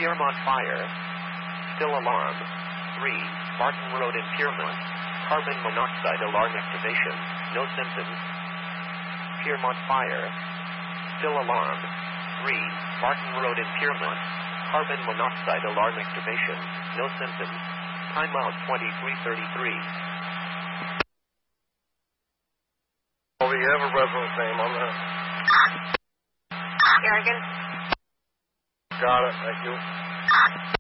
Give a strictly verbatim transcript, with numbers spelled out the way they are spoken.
Piermont Fire. Still alarm. three. Barton Road in Piermont. Carbon monoxide alarm activation. No symptoms. Piermont Fire. Still alarm. three. Barton Road in Piermont. Carbon monoxide alarm activation. No symptoms. Timeout twenty-three thirty-three. Well, you have a residence name on that? Kerrigan. Got it. Thank you.